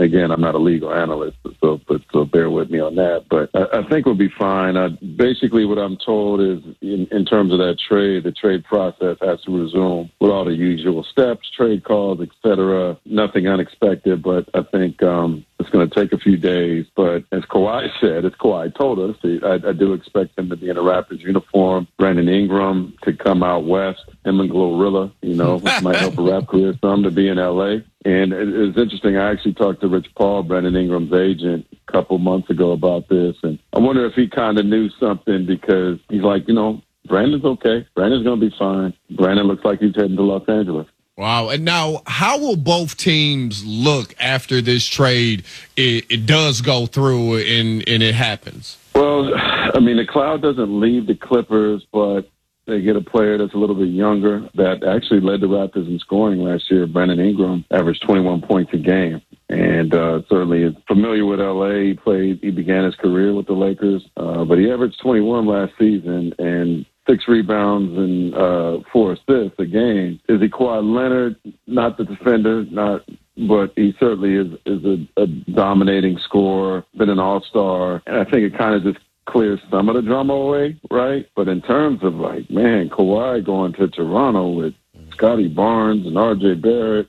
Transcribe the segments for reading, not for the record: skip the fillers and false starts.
again, I'm not a legal analyst, so bear with me on that. But I think we'll be fine. Basically, what I'm told is in terms of that trade, the trade process has to resume with all the usual steps, trade calls, etc. Nothing unexpected, but I think it's going to take a few days. But as Kawhi said, as Kawhi told us, I do expect him to be in a Raptors uniform. Brandon Ingram to come out west, him and Glorilla, which might help a rap career some, to be in L.A. And it's interesting. I actually talked to Rich Paul, Brandon Ingram's agent, a couple months ago about this. And I wonder if he kind of knew something, because he's like, Brandon's okay. Brandon's going to be fine. Brandon looks like he's heading to Los Angeles. Wow. And now, how will both teams look after this trade? It does go through and it happens. Well, I mean, the cloud doesn't leave the Clippers, but they get a player that's a little bit younger that actually led the Raptors in scoring last year. Brandon Ingram averaged 21 points a game, and certainly is familiar with L.A. He began his career with the Lakers, but he averaged 21 last season and 6 rebounds and 4 assists a game. Is he Kawhi Leonard? Not the defender, but he certainly is a dominating scorer, been an all-star, and I think it kind of just clears some of the drama away, right? But in terms of Kawhi going to Toronto with Scotty Barnes and R.J. Barrett,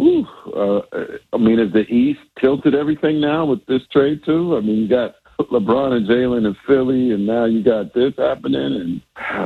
I mean, is the East tilted everything now with this trade too? I mean, you got LeBron and Jalen in Philly, and now you got this happening.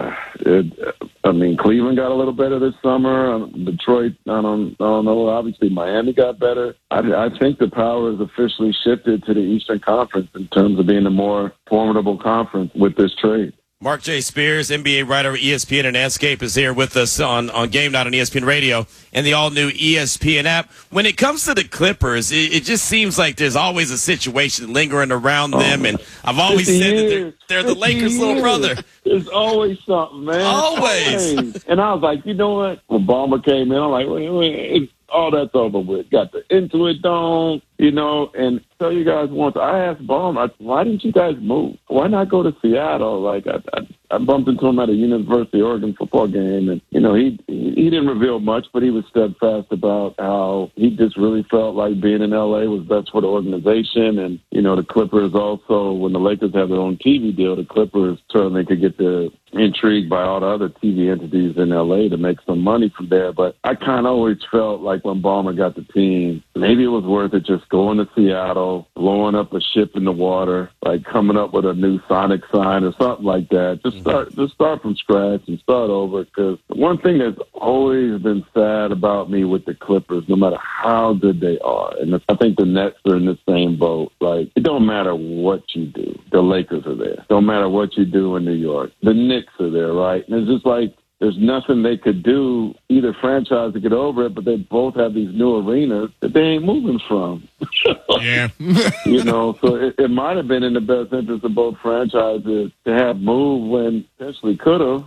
And Cleveland got a little better this summer. Detroit, I don't know. Obviously, Miami got better. I think the power has officially shifted to the Eastern Conference in terms of being a more formidable conference with this trade. Mark J. Spears, NBA writer at ESPN and Netscape, is here with us on Game Night on ESPN Radio and the all-new ESPN app. When it comes to the Clippers, it just seems like there's always a situation lingering around them, and I've always said that they're the Lakers' little brother. There's always something, man. Always. And I was like, you know what? When Ballmer came in, I'm like, wait, all that's over with. Got the Intuit Dome, and tell you guys once, I asked Ballmer, why didn't you guys move? Why not go to Seattle? Like, I bumped into him at a University of Oregon football game, and, he didn't reveal much, but he was steadfast about how he just really felt like being in L.A. was best for the organization. And, the Clippers also, when the Lakers have their own TV deal, the Clippers certainly could get intrigued by all the other TV entities in L.A. to make some money from there. But I kind of always felt like when Ballmer got the team, maybe it was worth it just going to Seattle, blowing up a ship in the water, like coming up with a new Sonic sign or something like that. Just start from scratch and start over. Because one thing that's always been sad about me with the Clippers, no matter how good they are, and I think the Nets are in the same boat. Like, it don't matter what you do. The Lakers are there. Don't matter what you do in New York. The Knicks are there, right? And it's just like there's nothing they could do, either franchise, to get over it, but they both have these new arenas that they ain't moving from. Yeah. So it might have been in the best interest of both franchises to have moved when potentially could have.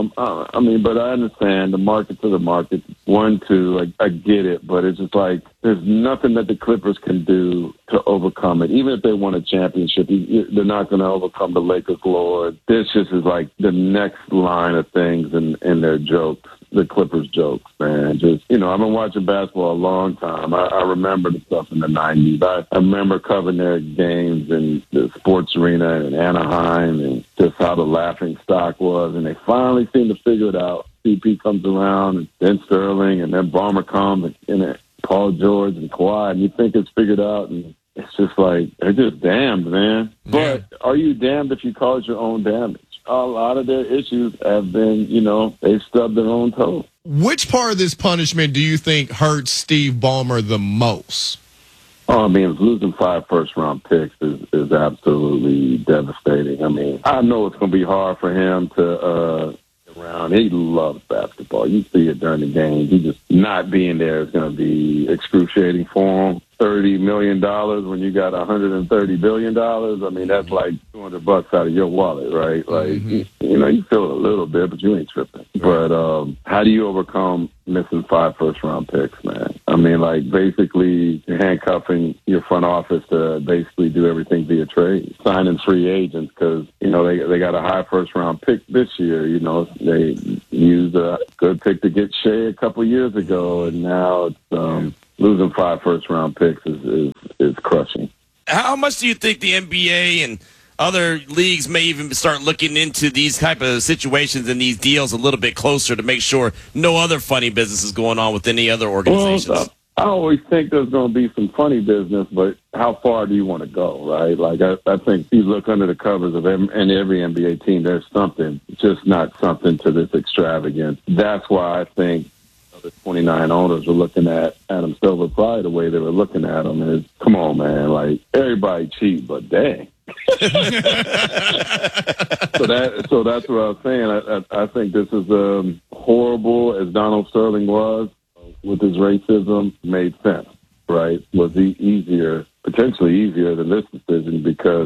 But I understand the markets are the markets. 1, 2, I get it, but it's just like there's nothing that the Clippers can do to overcome it. Even if they won a championship, they're not going to overcome the Lakers' lore. This just is like the next line of things in their jokes. The Clippers jokes, man. Just, I've been watching basketball a long time. I remember the stuff in the 90s. I remember covering their games in the sports arena in Anaheim and just how the laughing stock was. And they finally seem to figure it out. CP comes around, and then Sterling, and then Ballmer comes, and Paul George and Kawhi, and you think it's figured out, and it's just like, they're just damned, man. Yeah. But are you damned if you cause your own damage? A lot of their issues have been, they've stubbed their own toe. Which part of this punishment do you think hurts Steve Ballmer the most? Oh, losing 5 first-round picks is absolutely devastating. I know it's going to be hard for him to around. He loves basketball. You see it during the games. He just not being there is going to be excruciating for him. $30 million when you got $130 billion. That's like $200 out of your wallet, right? Like, you feel it a little bit, but you ain't tripping. But how do you overcome missing 5 first-round picks, man? Basically you're handcuffing your front office to basically do everything via trade, signing free agents because, they got a high first-round pick this year. They used a good pick to get Shea a couple years ago, and now it's losing 5 first-round picks is is crushing. How much do you think the NBA and other leagues may even start looking into these type of situations and these deals a little bit closer to make sure no other funny business is going on with any other organizations? Well, I always think there's going to be some funny business, but how far do you want to go, right? Like, I think you look under the covers of every NBA team, there's something, just not something to this extravagance. That's why I think the 29 owners were looking at Adam Silver probably the way they were looking at him is, come on, man, like, everybody cheat, but dang. So that's what I was saying. I think this is horrible as Donald Sterling was with his racism, made sense, right? Was he potentially easier than this decision because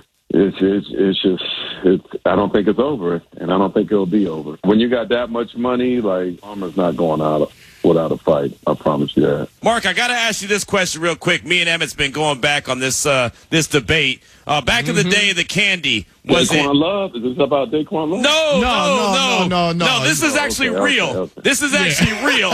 I don't think it's over, and I don't think it'll be over. When you got that much money, like, Armour's not going out without a fight. I promise you that. Mark, I got to ask you this question real quick. Me and Emmett's been going back on this this debate. Back in the day of the candy, was Daquan Love? Is this about Daquan Love? No. This is actually real. Okay. This is actually real.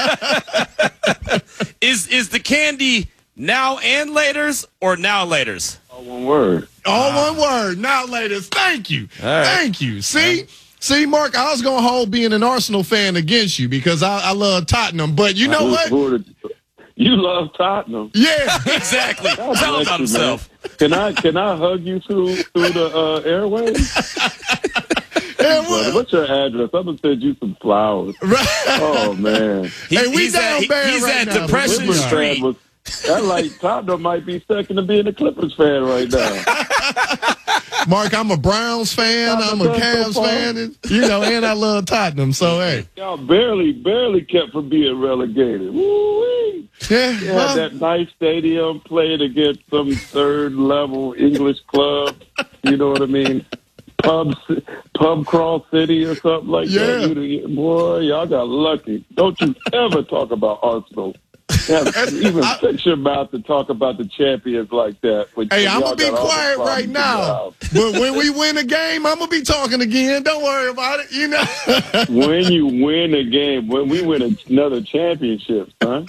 Is the candy now and laters or now laters? All one word. All one word. Now laters. Thank you. Right. Thank you. See, Mark, I was going to hold being an Arsenal fan against you because I love Tottenham. But you know what? You love Tottenham. Yeah, exactly. Tell him about himself. Can I hug you through the airways? What's your address? I'm gonna send you some flowers. Right. Oh man. He's at Depression Street. Tottenham might be second to being a Clippers fan right now. Mark, I'm a Browns fan. I'm a Cavs fan. And I love Tottenham. So, hey. Y'all barely kept from being relegated. Woo-wee. Yeah. That nice stadium, played against some third-level English club. You know what I mean? Pub Crawl City or something like that. Boy, y'all got lucky. Don't you ever talk about Arsenal. Even fix your mouth to talk about the champions like that. Hey, I'm going to be quiet right now. But when we win a game, I'm going to be talking again. Don't worry about it, When you win a game, when we win another championship, son.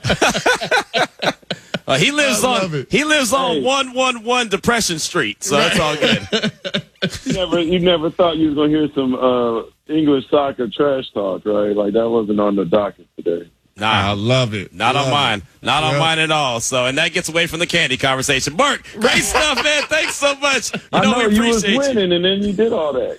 He lives on 111 Depression Street, so that's all good. You never thought you was going to hear some English soccer trash talk, right? Like, that wasn't on the docket today. Nah, I love it. Not on mine. Not on mine at all. So, and that gets away from the candy conversation. Mark, great stuff, man. Thanks so much. I know we appreciate you. Was winning, and then you did all that.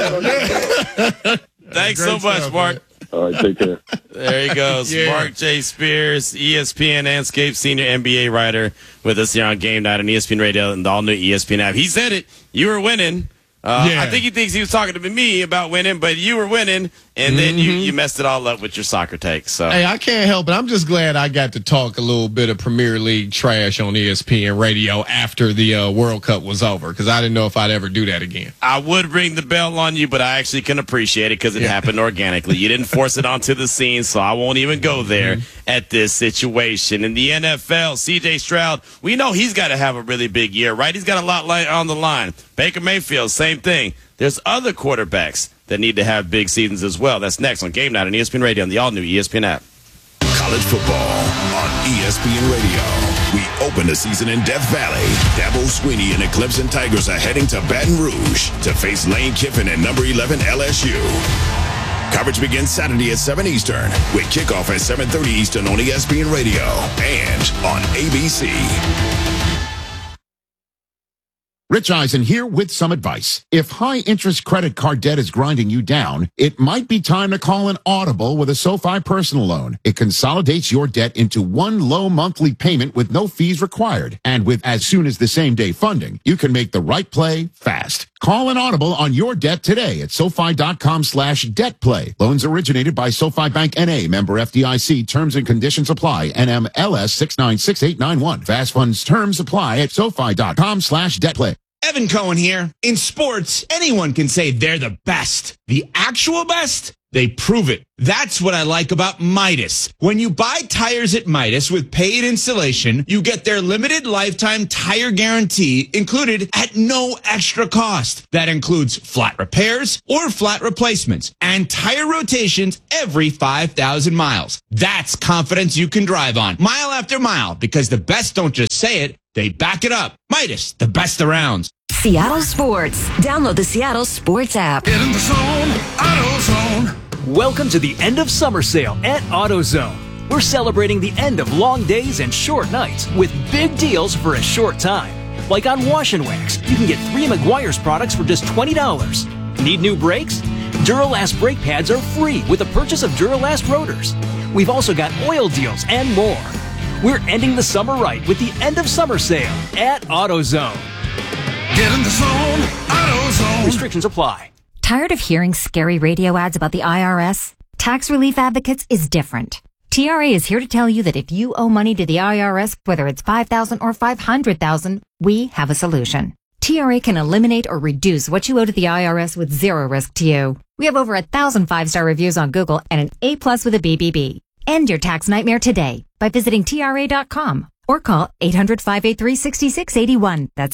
Thanks so much, stuff, Mark. Man. All right, take care. There he goes. Mark J. Spears, ESPN Landscape Senior NBA writer with us here on Game Night on ESPN Radio and the all-new ESPN app. He said it. You were winning. I think he thinks he was talking to me about winning, but you were winning, and then you messed it all up with your soccer takes. So. Hey, I can't help it. I'm just glad I got to talk a little bit of Premier League trash on ESPN Radio after the World Cup was over, because I didn't know if I'd ever do that again. I would ring the bell on you, but I actually can appreciate it because it happened organically. You didn't force it onto the scene, so I won't even go there at this situation. In the NFL, C.J. Stroud, we know he's got to have a really big year, right? He's got a lot on the line. Baker Mayfield, same thing. There's other quarterbacks that need to have big seasons as well. That's next on Game Night on ESPN Radio and the all-new ESPN app. College football on ESPN Radio. We open the season in Death Valley. Dabo Swinney and the Clemson Tigers are heading to Baton Rouge to face Lane Kiffin and number 11 LSU. Coverage begins Saturday at 7 Eastern with kickoff at 7:30 Eastern on ESPN Radio and on ABC. Rich Eisen here with some advice. If high-interest credit card debt is grinding you down, it might be time to call an audible with a SoFi personal loan. It consolidates your debt into one low monthly payment with no fees required. And with as soon as the same-day funding, you can make the right play fast. Call an audible on your debt today at SoFi.com/debtplay. Loans originated by SoFi Bank N.A. Member FDIC. Terms and conditions apply. NMLS 696891. Fast funds terms apply at SoFi.com/debtplay. Evan Cohen here. In sports, anyone can say they're the best. The actual best? they prove it. That's what I like about Midas. When you buy tires at Midas with paid installation, you get their limited lifetime tire guarantee included at no extra cost. That includes flat repairs or flat replacements and tire rotations every 5,000 miles. That's confidence you can drive on mile after mile, because the best don't just say it, they back it up. Midas, the best around. Seattle Sports. Download the Seattle Sports app. Get in the zone, AutoZone. Welcome to the end of summer sale at AutoZone. We're celebrating the end of long days and short nights with big deals for a short time. Like on Wash and Wax, you can get 3 Meguiar's products for just $20. Need new brakes? Duralast brake pads are free with the purchase of Duralast rotors. We've also got oil deals and more. We're ending the summer right with the end of summer sale at AutoZone. Get in the zone, AutoZone. Restrictions apply. Tired of hearing scary radio ads about the IRS? Tax Relief Advocates is different. TRA is here to tell you that if you owe money to the IRS, whether it's $5,000 or $500,000, we have a solution. TRA can eliminate or reduce what you owe to the IRS with zero risk to you. We have over 1,000 5-star reviews on Google and an A+ with a BBB. End your tax nightmare today by visiting TRA.com or call 800-583-6681. That's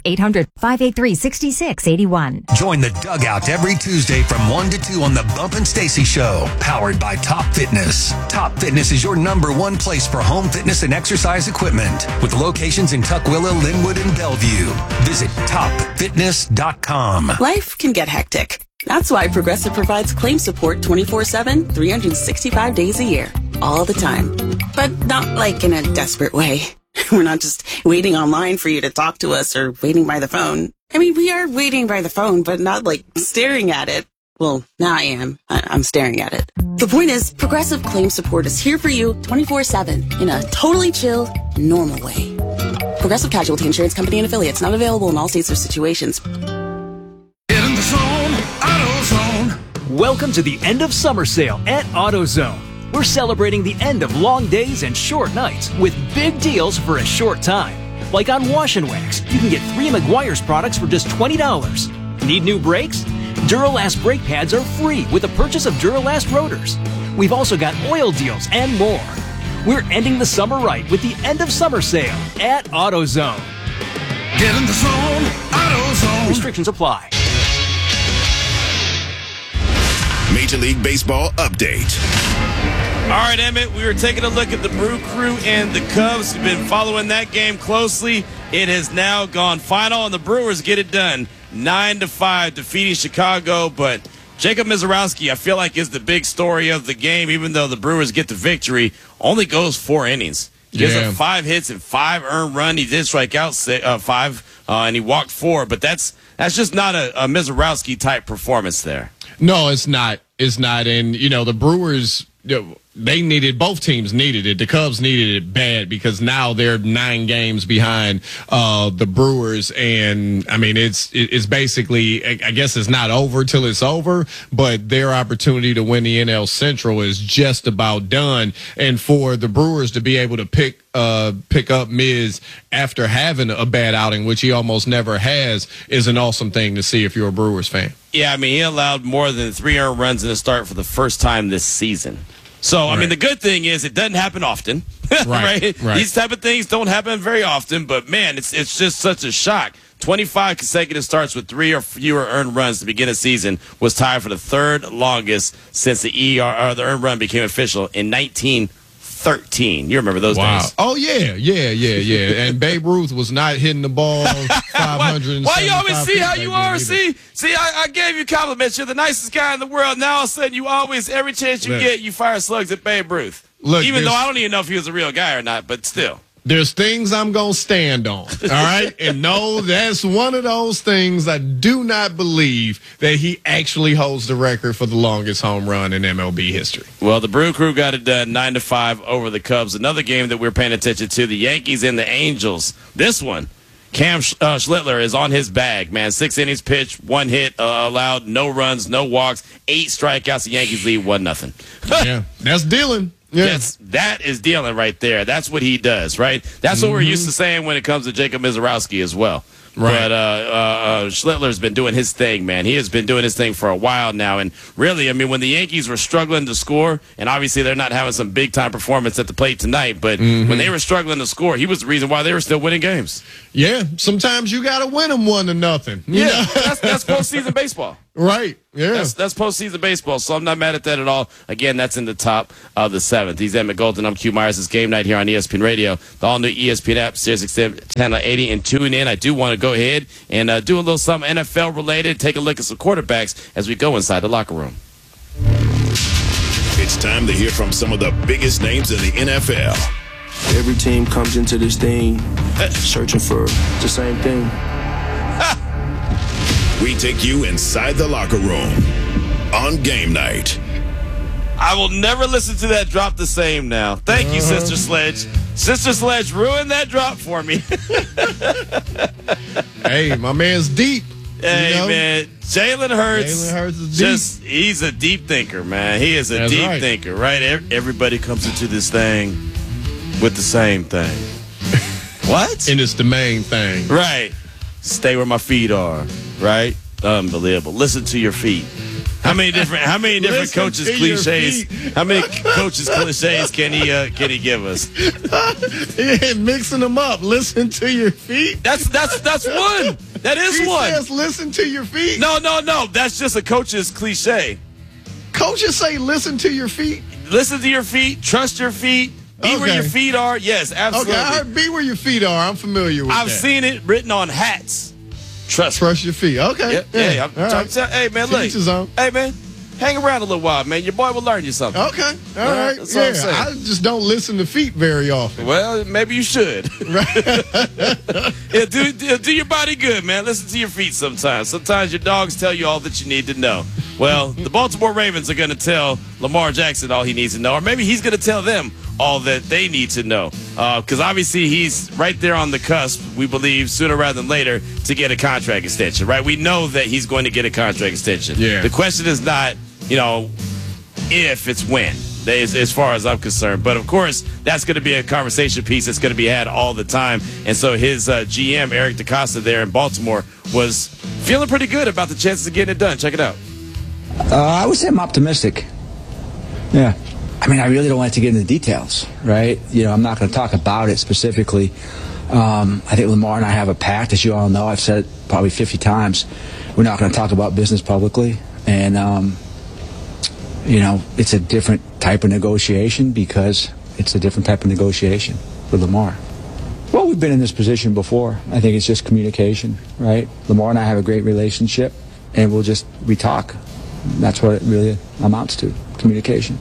800-583-6681. Join the Dugout every Tuesday from 1 to 2 on the Bump and Stacy Show, powered by Top Fitness. Top Fitness is your #1 place for home fitness and exercise equipment, with locations in Tukwila, Linwood, and Bellevue. Visit topfitness.com. Life can get hectic. That's why Progressive provides claim support 24/7, 365 days a year, all the time. But not like in a desperate way. We're not just waiting online for you to talk to us or waiting by the phone. I mean, we are waiting by the phone, but not like staring at it. Well, now I am. I'm staring at it. The point is, Progressive Claim Support is here for you 24/7 in a totally chill, normal way. Progressive Casualty Insurance Company and Affiliates, not available in all states or situations. Get in the zone, AutoZone. Welcome to the end of summer sale at AutoZone. We're celebrating the end of long days and short nights with big deals for a short time. Like on Wash and Wax, you can get 3 Meguiar's products for just $20. Need new brakes? Duralast brake pads are free with the purchase of Duralast rotors. We've also got oil deals and more. We're ending the summer right with the end of summer sale at AutoZone. Get in the zone, AutoZone. Restrictions apply. Major League Baseball update. All right, Emmett, we were taking a look at the Brew Crew and the Cubs. We've been following that game closely. It has now gone final, and the Brewers get it done 9-5, defeating Chicago. But Jacob Misiorowski, I feel like, is the big story of the game, even though the Brewers get the victory. Only goes 4 innings. He gives up 5 hits and 5 earned runs. He did strike out 5, and he walked 4. But that's just not a Misiorowski type performance there. No, it's not. It's not. And, the Brewers, both teams needed it. The Cubs needed it bad because now they're 9 games behind the Brewers. And, I mean, it's basically, I guess it's not over till it's over, but their opportunity to win the NL Central is just about done. And for the Brewers to be able to pick up Miz after having a bad outing, which he almost never has, is an awesome thing to see if you're a Brewers fan. Yeah, I mean, he allowed more than 3 earned runs in the start for the first time this season. So, I mean, the good thing is it doesn't happen often, right? These type of things don't happen very often, but, man, it's just such a shock. 25 consecutive starts with 3 or fewer earned runs to begin a season was tied for the 3rd longest since the earned run became official in 1913. You remember those days? Oh, yeah. And Babe Ruth was not hitting the ball 500. Why you always see how you are? See, I gave you compliments. You're the nicest guy in the world. Now all of a sudden you always, every chance you get, you fire slugs at Babe Ruth. Look, even though I don't even know if he was a real guy or not, but still. There's things I'm going to stand on, all right? And no, that's one of those things I do not believe that he actually holds the record for the longest home run in MLB history. Well, the Brew Crew got it done 9-5 over the Cubs. Another game that we're paying attention to, the Yankees and the Angels. This one, Cam Schlittler is on his bag, man. 6 innings pitched, 1 hit allowed, no runs, no walks, 8 strikeouts. The Yankees lead 1-0. Yeah, that's dealing. Yeah. That is dealing right there. That's what he does, right? That's what we're used to saying when it comes to Jacob Misiorowski as well. But Schlittler's been doing his thing, man. He has been doing his thing for a while now. And really, I mean, when the Yankees were struggling to score, and obviously they're not having some big-time performance at the plate tonight, but when they were struggling to score, he was the reason why they were still winning games. Yeah, sometimes you got to win them 1-0. Yeah, that's postseason baseball. Right, yeah. That's postseason baseball, so I'm not mad at that at all. Again, that's in the top of the 7th. He's Emmett Golden. I'm Q Myers. It's Game Night here on ESPN Radio, the all-new ESPN app, Sirius XM Channel 80, and tune in. I do want to go ahead and do a little something NFL-related, take a look at some quarterbacks as we go inside the locker room. It's time to hear from some of the biggest names in the NFL. Every team comes into this thing searching for the same thing. We take you inside the locker room on Game Night. I will never listen to that drop the same now. Thank you, Sister Sledge. Sister Sledge ruined that drop for me. Hey, my man's deep. Hey, man. Jalen Hurts is deep. He's a deep thinker, man. He is a deep thinker, right? Everybody comes into this thing with the same thing. What? And it's the main thing. Right. Stay where my feet are, right? Unbelievable. Listen to your feet. How many different coaches cliches? How many coaches cliches can he give us? Yeah, mixing them up. Listen to your feet. That's one. That is he one. Says listen to your feet. No. That's just a coach's cliche. Coaches say listen to your feet. Listen to your feet. Trust your feet. Be where your feet are. Yes, absolutely. Okay, I heard be where your feet are. I'm familiar with that. I've seen it written on hats. Trust your feet. Okay. Yeah. Hey, man, look. Hey, man, hang around a little while, man. Your boy will learn you something. Okay. All right. That's what I'm saying. I just don't listen to feet very often. Well, maybe you should. Do your body good, man. Listen to your feet sometimes. Sometimes your dogs tell you all that you need to know. Well, the Baltimore Ravens are going to tell Lamar Jackson all he needs to know, or maybe he's going to tell them all that they need to know. Because obviously he's right there on the cusp, we believe, sooner rather than later, to get a contract extension, right? We know that he's going to get a contract extension. Yeah. The question is not, if, it's when, as far as I'm concerned. But, of course, that's going to be a conversation piece that's going to be had all the time. And so his GM, Eric DeCosta, there in Baltimore, was feeling pretty good about the chances of getting it done. Check it out. I would say I'm optimistic. Yeah. I mean, I really don't like to get into the details, right? I'm not going to talk about it specifically. I think Lamar and I have a pact, as you all know. I've said it probably 50 times. We're not going to talk about business publicly. And, it's a different type of negotiation because it's a different type of negotiation with Lamar. Well, we've been in this position before. I think it's just communication, right? Lamar and I have a great relationship, and we talk. That's what it really amounts to, communication.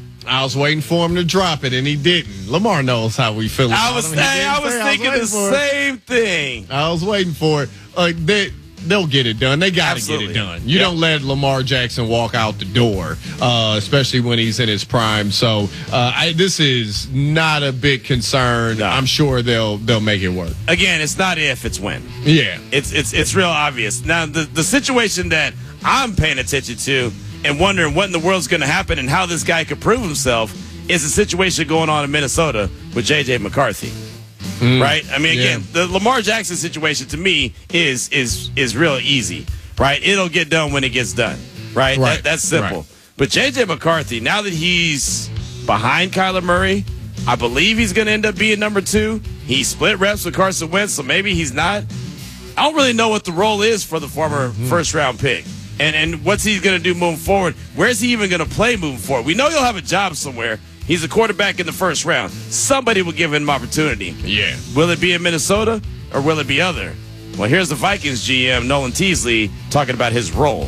I was waiting for him to drop it, and he didn't. Lamar knows how we feel. I was thinking the same thing. I was waiting for it. They'll get it done. They got to get it done. You don't let Lamar Jackson walk out the door, especially when he's in his prime. So this is not a big concern. No. I'm sure they'll make it work. Again, it's not if, it's when. Yeah, it's real obvious. Now the situation that I'm paying attention to and wondering what in the world's going to happen and how this guy could prove himself is a situation going on in Minnesota with J.J. McCarthy. Right? I mean, again, the Lamar Jackson situation to me is real easy, right? It'll get done when it gets done, right? That's simple. Right. But J.J. McCarthy, now that he's behind Kyler Murray, I believe he's going to end up being number 2. He split reps with Carson Wentz, so maybe he's not. I don't really know what the role is for the former first-round pick. And what's he going to do moving forward? Where's he even going to play moving forward? We know he'll have a job somewhere. He's a quarterback in the first round. Somebody will give him an opportunity. Yeah. Will it be in Minnesota or will it be other? Well, here's the Vikings GM, Nolan Teasley, talking about his role.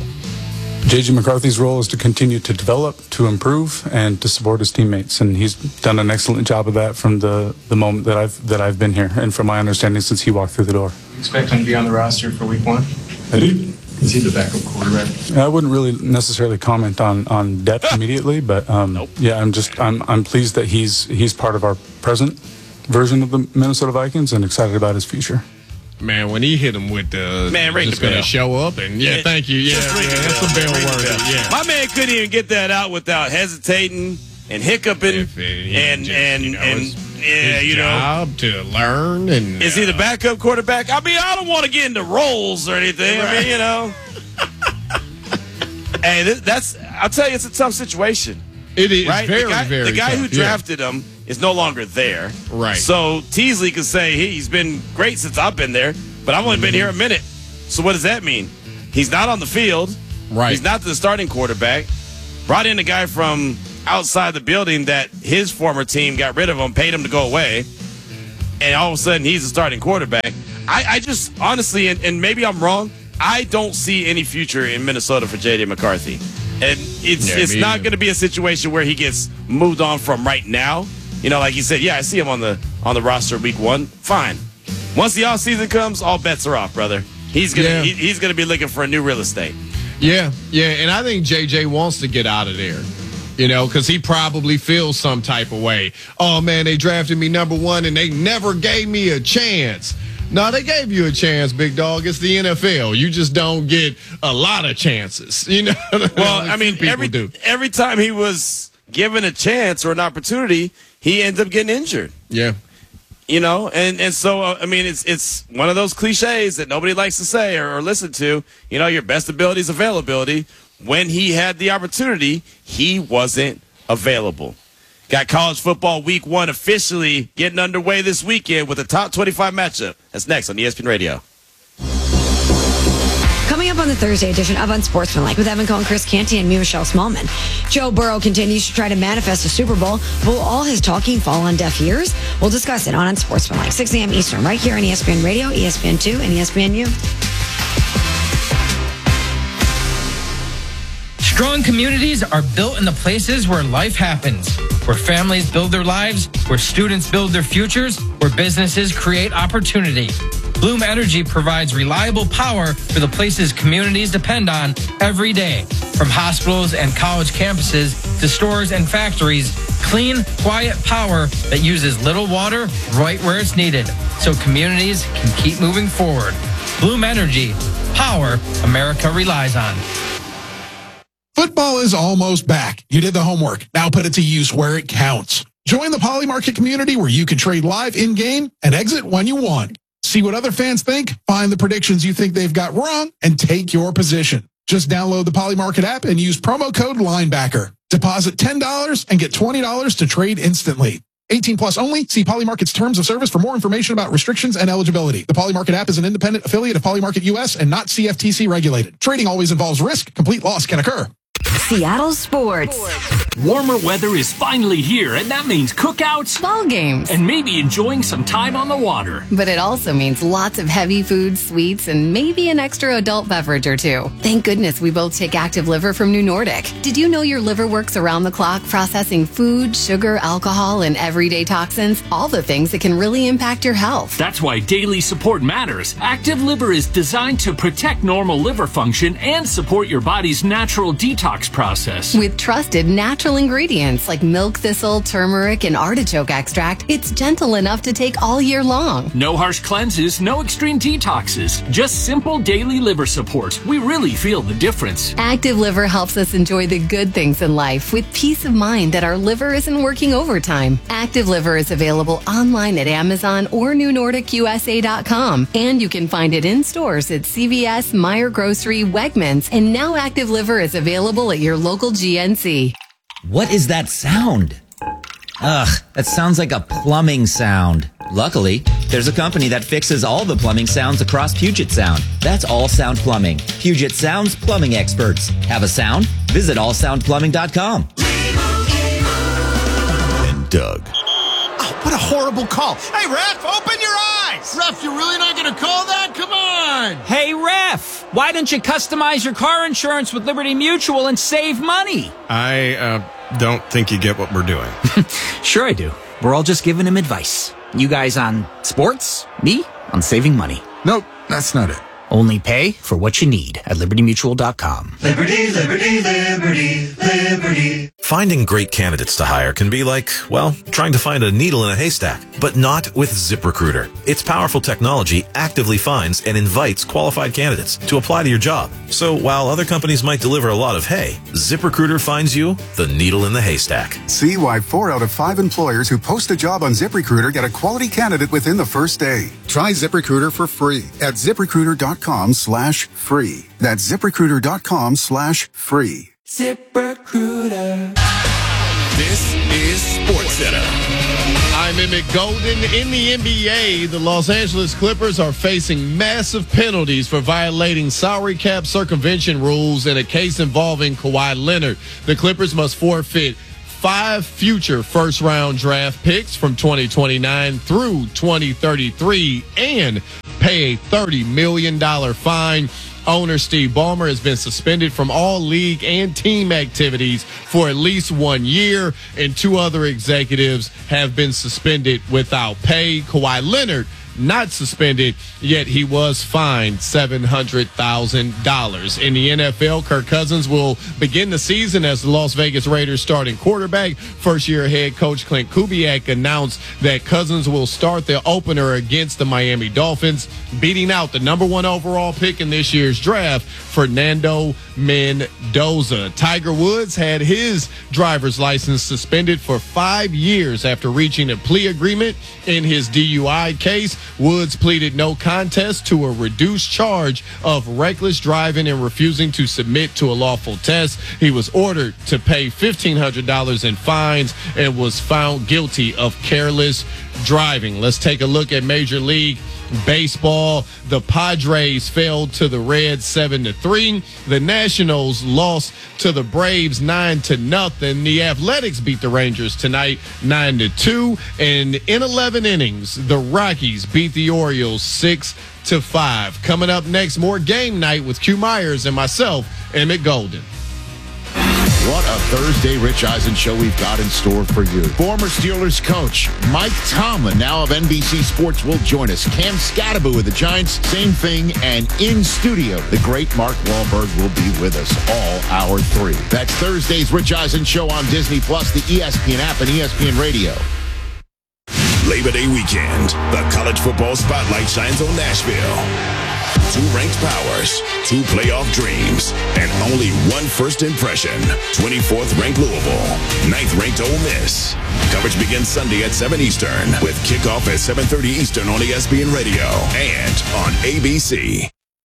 J.J. McCarthy's role is to continue to develop, to improve, and to support his teammates. And he's done an excellent job of that from the moment that I've been here, and from my understanding since he walked through the door. You expect him to be on the roster for week 1? I do. Is he the backup quarterback? I wouldn't really necessarily comment on depth immediately, but yeah, I'm pleased that he's part of our present version of the Minnesota Vikings and excited about his future. Man, when he hit him with the just going to show up and thank you, that's a bell word. Yeah, my man couldn't even get that out without hesitating and hiccuping and his job to learn. And is he the backup quarterback? I mean, I don't want to get into roles or anything. Right. I mean, you know. Hey, I'll tell you, it's a tough situation. It is right? very the guy tough. who drafted him is no longer there. Right. So Teasley can say, hey, he's been great since I've been there, but I've only been here a minute. So what does that mean? He's not on the field. Right. He's not the starting quarterback. Brought in a guy from outside the building that his former team got rid of him, paid him to go away, and all of a sudden he's a starting quarterback. I just, honestly, and maybe I'm wrong, I don't see any future in Minnesota for J.J. McCarthy. And it's not going to be a situation where he gets moved on from right now. You know, like you said, I see him on the roster week 1. Fine. Once the offseason comes, all bets are off, brother. He's gonna be looking for a new real estate. Yeah, and I think JJ wants to get out of there. You know, because he probably feels some type of way. Oh man, they drafted me number 1 and they never gave me a chance. No, they gave you a chance, big dog. It's the NFL. You just don't get a lot of chances. You know. Well, I mean, every time he was given a chance or an opportunity, he ends up getting injured. Yeah. You know, and so I mean, it's one of those cliches that nobody likes to say or listen to. You know, your best ability is availability. When he had the opportunity, he wasn't available. Got college football week 1 officially getting underway this weekend with a top 25 matchup. That's next on ESPN Radio. Coming up on the Thursday edition of Unsportsmanlike with Evan Cohen, Chris Canty, and me, Michelle Smallman. Joe Burrow continues to try to manifest a Super Bowl. Will all his talking fall on deaf ears? We'll discuss it on Unsportsmanlike, 6 a.m. Eastern, right here on ESPN Radio, ESPN2, and ESPNU. Strong communities are built in the places where life happens, where families build their lives, where students build their futures, where businesses create opportunity. Bloom Energy provides reliable power for the places communities depend on every day. From hospitals and college campuses to stores and factories, clean, quiet power that uses little water right where it's needed, so communities can keep moving forward. Bloom Energy, power America relies on. Football is almost back. You did the homework. Now put it to use where it counts. Join the Poly Market community where you can trade live in-game and exit when you want. See what other fans think, find the predictions you think they've got wrong, and take your position. Just download the Poly Market app and use promo code Linebacker. Deposit $10 and get $20 to trade instantly. 18 plus only. See Poly Market's terms of service for more information about restrictions and eligibility. The Poly Market app is an independent affiliate of Poly Market US and not CFTC regulated. Trading always involves risk. Complete loss can occur. Seattle sports. Warmer weather is finally here, and that means cookouts, ball games, and maybe enjoying some time on the water. But it also means lots of heavy foods, sweets, and maybe an extra adult beverage or two. Thank goodness we both take Active Liver from New Nordic. Did you know your liver works around the clock processing food, sugar, alcohol, and everyday toxins? All the things that can really impact your health. That's why daily support matters. Active Liver is designed to protect normal liver function and support your body's natural detox process. With trusted natural ingredients like milk thistle, turmeric, and artichoke extract, it's gentle enough to take all year long. No harsh cleanses, no extreme detoxes, just simple daily liver support. We really feel the difference. Active Liver helps us enjoy the good things in life with peace of mind that our liver isn't working overtime. Active Liver is available online at Amazon or NewNordicUSA.com, and you can find it in stores at CVS, Meijer Grocery, Wegmans, and now Active Liver is available at your local GNC. What is that sound? Ugh, that sounds like a plumbing sound. Luckily, there's a company that fixes all the plumbing sounds across Puget Sound. That's All Sound Plumbing. Puget Sound's plumbing experts. Have a sound? Visit allsoundplumbing.com. And Doug. Oh, what a horrible call. Hey, ref, open your eyes. Ref, you're really not going to call that? Come on. Hey, ref, why don't you customize your car insurance with Liberty Mutual and save money? I don't think you get what we're doing. Sure I do. We're all just giving him advice. You guys on sports, me on saving money. Nope, that's not it. Only pay for what you need at libertymutual.com. Liberty, liberty, liberty, liberty. Finding great candidates to hire can be like, well, trying to find a needle in a haystack, but not with ZipRecruiter. Its powerful technology actively finds and invites qualified candidates to apply to your job. So while other companies might deliver a lot of hay, ZipRecruiter finds you the needle in the haystack. See why 4 out of 5 employers who post a job on ZipRecruiter get a quality candidate within the first day. Try ZipRecruiter for free at ZipRecruiter.com/free. That's ZipRecruiter.com/free. ZipRecruiter. This is SportsCenter. I'm Emmett Golden. In the NBA, the Los Angeles Clippers are facing massive penalties for violating salary cap circumvention rules in a case involving Kawhi Leonard. The Clippers must forfeit 5 future first-round draft picks from 2029 through 2033 and pay a $30 million fine. Owner Steve Ballmer has been suspended from all league and team activities for at least 1 year, and 2 other executives have been suspended without pay. Kawhi Leonard not suspended, yet he was fined $700,000. In the NFL, Kirk Cousins will begin the season as the Las Vegas Raiders starting quarterback. First-year head coach Clint Kubiak announced that Cousins will start the opener against the Miami Dolphins, beating out the number 1 overall pick in this year's draft, Fernando Mendoza. Tiger Woods had his driver's license suspended for 5 years after reaching a plea agreement in his DUI case. Woods pleaded no contest to a reduced charge of reckless driving and refusing to submit to a lawful test. He was ordered to pay $1,500 in fines and was found guilty of careless driving. Let's take a look at Major League Baseball. The Padres fell to the Reds 7-3. The Nationals lost to the Braves 9-0. The Athletics beat the Rangers tonight 9-2. And in 11 innings, the Rockies beat the Orioles 6-5. Coming up next, more Game Night with Q Myers and myself, Emmett Golden. What a Thursday Rich Eisen show we've got in store for you. Former Steelers coach Mike Tomlin, now of NBC Sports, will join us. Cam Scatterbo of the Giants, same thing. And in studio, the great Mark Wahlberg will be with us all hour 3. That's Thursday's Rich Eisen show on Disney+, the ESPN app, and ESPN Radio. Labor Day weekend, the college football spotlight shines on Nashville. 2 ranked powers, 2 playoff dreams, and only 1 first impression. 24th ranked Louisville, 9th ranked Ole Miss. Coverage begins Sunday at 7 Eastern with kickoff at 7:30 Eastern on ESPN Radio and on ABC.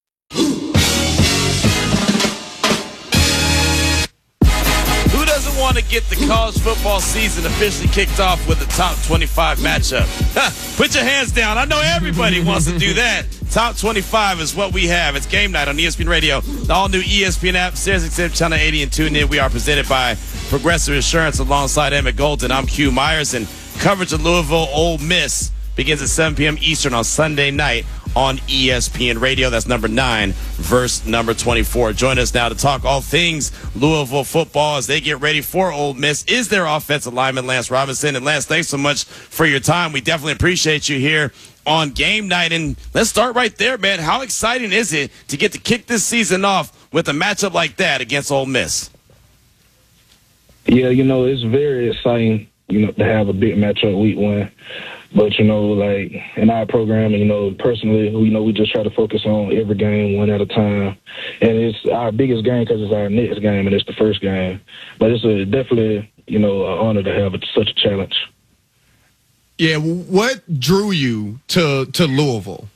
Who doesn't want to get the college football season officially kicked off with the top 25 matchup? Put your hands down. I know everybody wants to do that. Top 25 is what we have. It's Game Night on ESPN Radio, the all-new ESPN app, SiriusXM Channel 80, and tune in. We are presented by Progressive Insurance alongside Emmett Golden. I'm Q Myers, and coverage of Louisville Ole Miss begins at 7 p.m. Eastern on Sunday night on ESPN Radio. That's number 9 versus number 24. Join us now to talk all things Louisville football as they get ready for Ole Miss. Is their offensive lineman Lance Robinson? And Lance, thanks so much for your time. We definitely appreciate you here on Game Night. And let's start right there, man. How exciting is it to get to kick this season off with a matchup like that against Ole Miss? Yeah, it's very exciting, to have a big matchup week 1. But, like in our program, personally, we just try to focus on every game one at a time. And it's our biggest game because it's our next game and it's the first game. But it's definitely, an honor to have such a challenge. Yeah, what drew you to Louisville?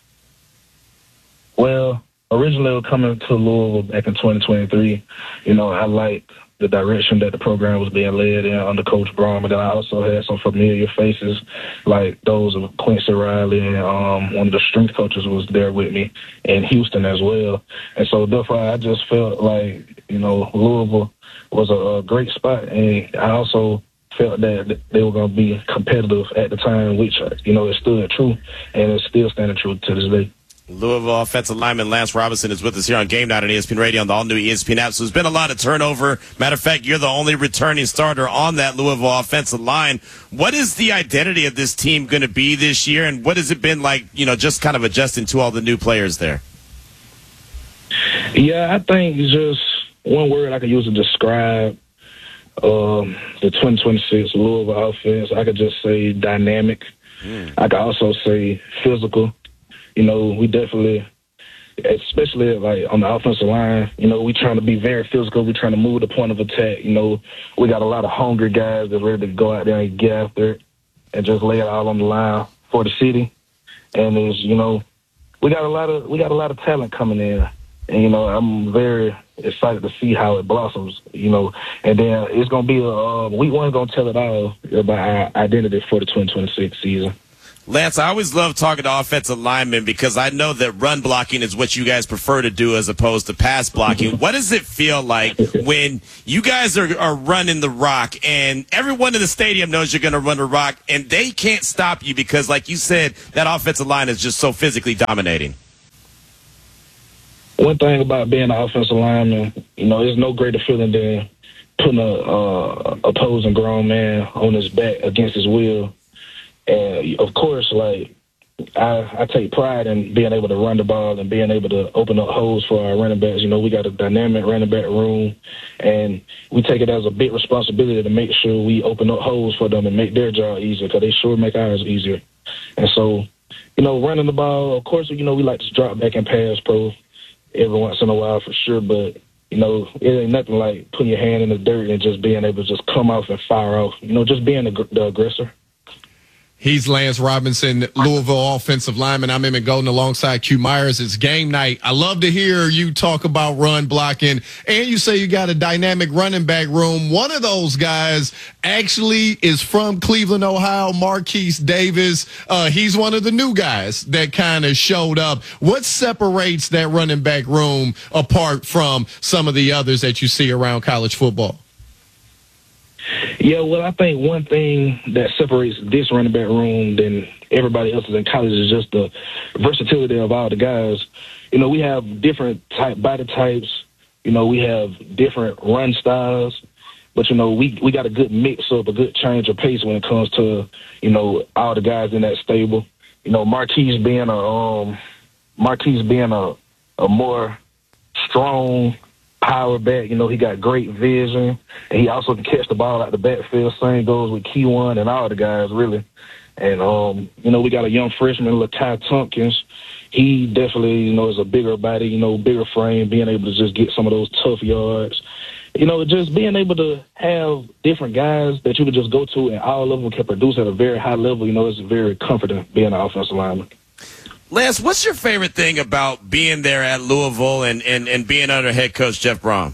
Well, originally coming to Louisville back in 2023, I liked the direction that the program was being led in under Coach Brom, and then I also had some familiar faces like those of Quincy Riley, and one of the strength coaches was there with me in Houston as well. And so therefore I just felt like, Louisville was a great spot, and I also felt that they were going to be competitive at the time, which, it stood true, and it's still standing true to this day. Louisville offensive lineman Lance Robinson is with us here on Game Night on ESPN Radio on the all-new ESPN app. So there's been a lot of turnover. Matter of fact, you're the only returning starter on that Louisville offensive line. What is the identity of this team going to be this year, and what has it been like, just kind of adjusting to all the new players there? Yeah, I think just one word I could use to describe the 2026 Louisville offense, I could just say dynamic. I could also say physical. You know, we definitely, especially like on the offensive line, you know, we trying to be very physical. We trying to move the point of attack. You know, we got a lot of hungry guys that's ready to go out there and get after it and just lay it all on the line for the city. And it's, you know, we got a lot of talent coming in. And, you know, I'm very excited to see how it blossoms, you know. And then it's going to be week one going to tell it all about our identity for the 2026 season. Lance, I always love talking to offensive linemen because I know that run blocking is what you guys prefer to do as opposed to pass blocking. What does it feel like when you guys are running the rock and everyone in the stadium knows you're going to run the rock and they can't stop you because, like you said, that offensive line is just so physically dominating? One thing about being an offensive lineman, you know, there's no greater feeling than putting a opposing grown man on his back against his will. And, of course, like, I take pride in being able to run the ball and being able to open up holes for our running backs. You know, we got a dynamic running back room, and we take it as a big responsibility to make sure we open up holes for them and make their job easier because they sure make ours easier. And so, you know, running the ball, of course, you know, we like to drop back and pass pro every once in a while for sure, but, you know, it ain't nothing like putting your hand in the dirt and just being able to just come off and fire off, you know, just being the aggressor. He's Lance Robinson, Louisville offensive lineman. I'm Emmett Golden alongside Q Myers. It's game night. I love to hear you talk about run blocking, and you say you got a dynamic running back room. One of those guys actually is from Cleveland, Ohio, Marquise Davis. He's one of the new guys that kind of showed up. What separates that running back room apart from some of the others that you see around college football? Yeah, well, I think one thing that separates this running back room than everybody else's in college is just the versatility of all the guys. You know, we have different body types. You know, we have different run styles. But, you know, we got a good mix-up, a good change of pace when it comes to, you know, all the guys in that stable. You know, Marquise being a more strong power back, you know, he got great vision, and he also can catch the ball out the backfield. Same goes with Keyone and all the guys, really. And, you know, we got a young freshman, Lakai Tompkins. He definitely, you know, is a bigger body, you know, bigger frame, being able to just get some of those tough yards. You know, just being able to have different guys that you can just go to and all of them can produce at a very high level, you know, it's very comforting being an offensive lineman. Lance, what's your favorite thing about being there at Louisville and being under head coach Jeff Brom?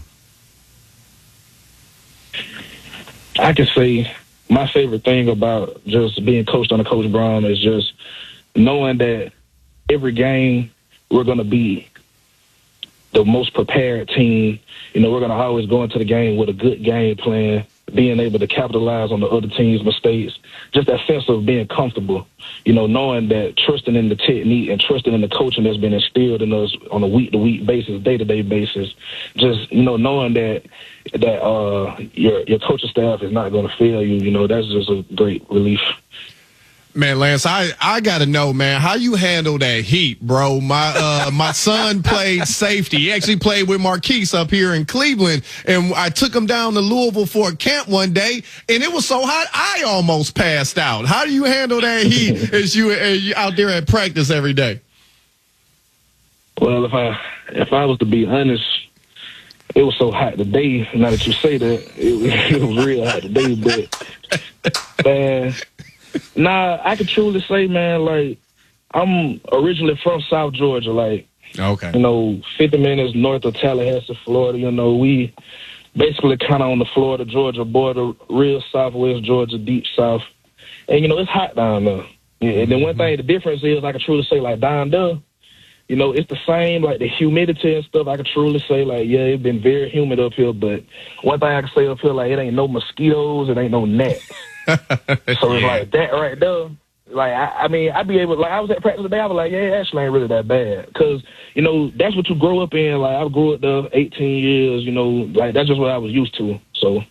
I can say my favorite thing about just being coached under Coach Brom is just knowing that every game we're going to be the most prepared team. You know, we're going to always go into the game with a good game plan, being able to capitalize on the other team's mistakes, just that sense of being comfortable, you know, knowing that trusting in the technique and trusting in the coaching that's been instilled in us on a week-to-week basis, day-to-day basis, just, you know, knowing that your coaching staff is not going to fail you, you know, that's just a great relief. Man, Lance, I got to know, man, how you handle that heat, bro. My son played safety. He actually played with Marquise up here in Cleveland, and I took him down to Louisville for a camp one day, and it was so hot I almost passed out. How do you handle that heat as you out there at practice every day? Well, if I was to be honest, it was so hot today. Now that you say that, it was real hot today, but man. Nah, I can truly say, man, like, I'm originally from South Georgia, like, okay, you know, 50 minutes north of Tallahassee, Florida. You know, we basically kind of on the Florida-Georgia border, real southwest Georgia, deep south. And, you know, it's hot down there. And then one thing, the difference is I can truly say, like, down there, you know, it's the same, like, the humidity and stuff. I can truly say, like, yeah, it's been very humid up here. But one thing I can say up here, like, it ain't no mosquitoes, it ain't no gnats. So it's like that right there. Like, I mean, I'd be able, like, I was at practice today, I was like, yeah, it actually ain't really that bad. Because, you know, that's what you grow up in. Like, I grew up there 18 years, you know, like, that's just what I was used to. So.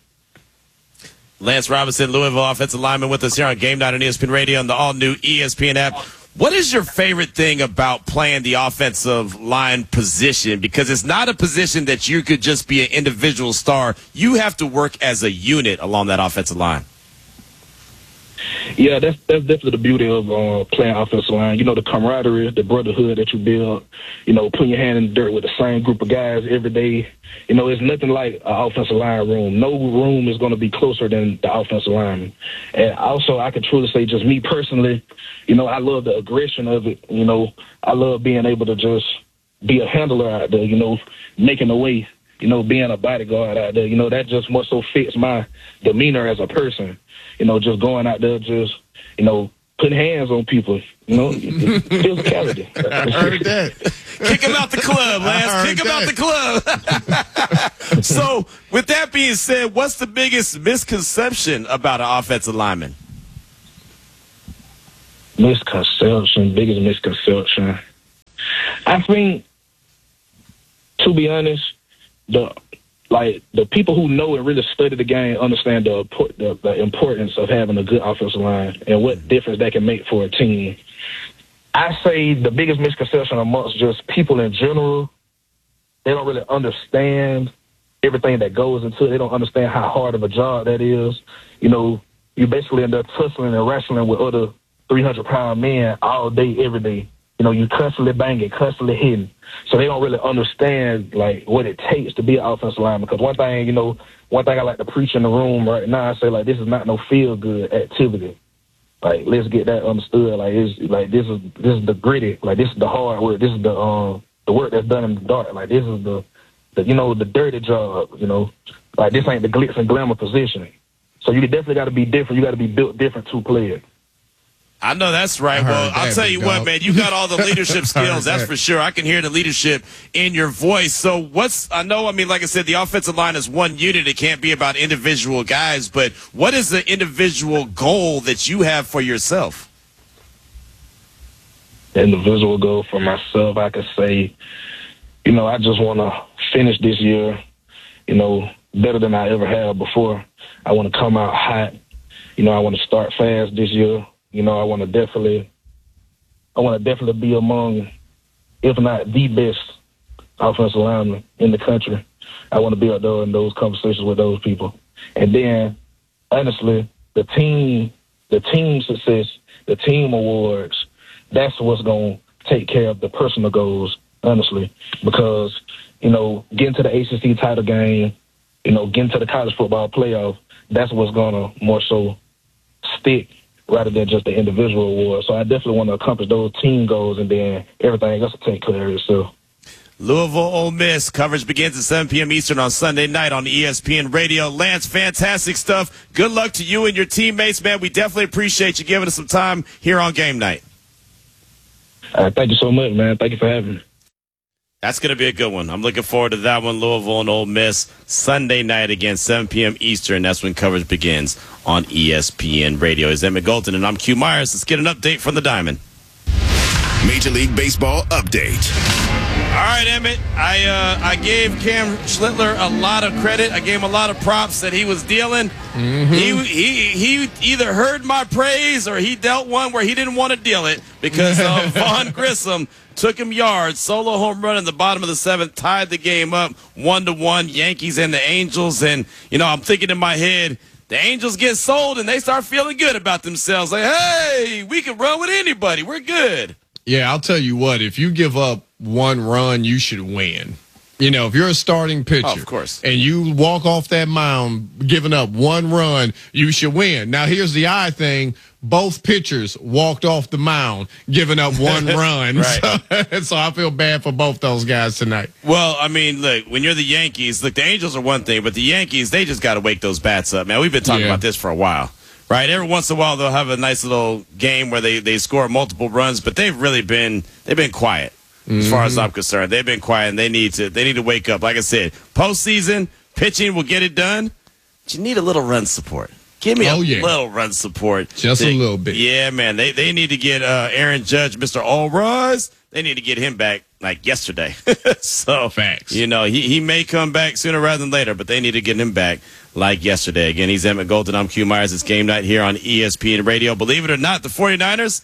Lance Robinson, Louisville offensive lineman with us here on Game Night on ESPN Radio and the all-new ESPN app. What is your favorite thing about playing the offensive line position? Because it's not a position that you could just be an individual star. You have to work as a unit along that offensive line. Yeah, that's definitely the beauty of playing offensive line. You know, the camaraderie, the brotherhood that you build, you know, putting your hand in the dirt with the same group of guys every day. You know, it's nothing like an offensive line room. No room is going to be closer than the offensive lineman. And also, I can truly say, just me personally, you know, I love the aggression of it. You know, I love being able to just be a handler out there, you know, making a way, you know, being a bodyguard out there. You know, that just more so fits my demeanor as a person. You know, just going out there, just, you know, putting hands on people, you know, physicality. I heard that. Kick him out the club, Lance. Kick him out the club. So, with that being said, what's the biggest misconception about an offensive lineman? Biggest misconception. I think, to be honest, the people who know and really study the game understand the importance of having a good offensive line and what difference that can make for a team. I say the biggest misconception amongst just people in general, they don't really understand everything that goes into it. They don't understand how hard of a job that is. You know, you basically end up tussling and wrestling with other 300-pound men all day, every day. You know, you constantly banging, constantly hitting. So they don't really understand, like, what it takes to be an offensive lineman. Because one thing I like to preach in the room right now, I say, like, this is not no feel-good activity. Like, let's get that understood. Like, this is the gritty. Like, this is the hard work. This is the work that's done in the dark. Like, this is the the dirty job, you know. Like, this ain't the glitz and glamour position. So you definitely got to be different. You got to be built different to play it. I know that's right. Well, I'll tell you what, man, you got all the leadership skills. That's for sure. I can hear the leadership in your voice. So like I said, the offensive line is one unit. It can't be about individual guys. But what is the individual goal that you have for yourself? The individual goal for myself, I could say, you know, I just want to finish this year, you know, better than I ever have before. I want to come out hot. You know, I want to start fast this year. You know, I want to definitely be among, if not the best offensive lineman in the country. I want to be out there in those conversations with those people. And then, honestly, the team success, the team awards, that's what's going to take care of the personal goals, honestly. Because, you know, getting to the ACC title game, you know, getting to the college football playoff, that's what's going to more so stick rather than just the individual award. So I definitely want to accomplish those team goals, and then everything else will take care of itself. Louisville Ole Miss coverage begins at 7 p.m. Eastern on Sunday night on ESPN Radio. Lance, fantastic stuff. Good luck to you and your teammates, man. We definitely appreciate you giving us some time here on game night. Thank you so much, man. Thank you for having me. That's going to be a good one. I'm looking forward to that one. Louisville and Ole Miss Sunday night again, 7 p.m. Eastern. That's when coverage begins on ESPN Radio. It's Emmett Golden, and I'm Q Myers. Let's get an update from the Diamond. Major League Baseball update. All right, Emmett. I gave Cam Schlittler a lot of credit. I gave him a lot of props that he was dealing. Mm-hmm. He either heard my praise or he dealt one where he didn't want to deal it because Vaughn Grissom took him yards, solo home run in the bottom of the seventh, tied the game up 1-1, Yankees and the Angels. And, you know, I'm thinking in my head, the Angels get sold and they start feeling good about themselves. Like, hey, we can run with anybody. We're good. Yeah, I'll tell you what, if you give up one run, you should win. You know, if you're a starting pitcher, of course, and you walk off that mound giving up one run, you should win. Now, here's the odd thing. Both pitchers walked off the mound giving up one run. Right. So I feel bad for both those guys tonight. Well, I mean, look, when you're the Yankees, look, the Angels are one thing, but the Yankees, they just got to wake those bats up. Man, we've been talking about this for a while. Right, every once in a while they'll have a nice little game where they score multiple runs, but they've been quiet as far as I'm concerned. They've been quiet, and they need to wake up. Like I said, postseason pitching will get it done, but you need a little run support. Give me little run support, just a little bit. Yeah, man, they need to get Aaron Judge, Mr. Allroy's. They need to get him back like yesterday. So facts. You know, he may come back sooner rather than later, but they need to get him back like yesterday. Again, he's Emmett Golden. I'm Q Myers. It's game night here on ESPN Radio. Believe it or not, the 49ers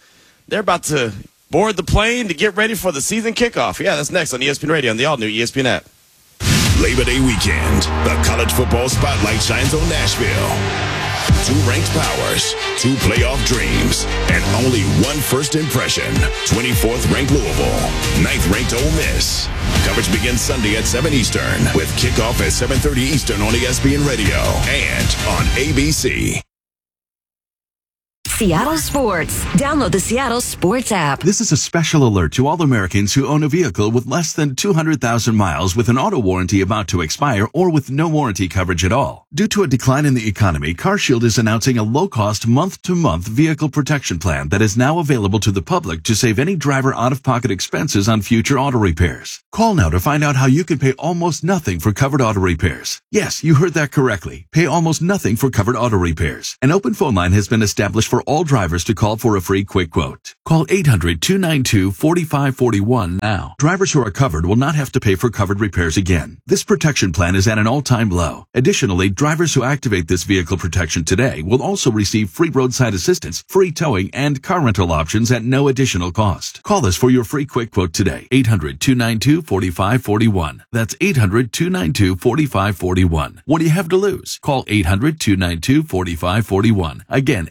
they're about to board the plane to get ready for the season kickoff. Yeah, that's next on ESPN Radio and the all-new ESPN app. Labor Day weekend, the college football spotlight shines on Nashville. 2 ranked powers, 2 playoff dreams, and only one first impression. 24th ranked Louisville, 9th ranked Ole Miss. Coverage begins Sunday at 7 Eastern with kickoff at 7:30 Eastern on ESPN Radio and on ABC. Seattle Sports. Download the Seattle Sports app. This is a special alert to all Americans who own a vehicle with less than 200,000 miles with an auto warranty about to expire or with no warranty coverage at all. Due to a decline in the economy, CarShield is announcing a low-cost month-to-month vehicle protection plan that is now available to the public to save any driver out-of-pocket expenses on future auto repairs. Call now to find out how you can pay almost nothing for covered auto repairs. Yes, you heard that correctly. Pay almost nothing for covered auto repairs. An open phone line has been established for all drivers to call for a free quick quote. Call 800-292-4541 now. Drivers who are covered will not have to pay for covered repairs again. This protection plan is at an all-time low. Additionally, drivers who activate this vehicle protection today will also receive free roadside assistance, free towing, and car rental options at no additional cost. Call us for your free quick quote today. 800-292-4541. That's 800-292-4541. What do you have to lose? Call 800-292-4541. Again,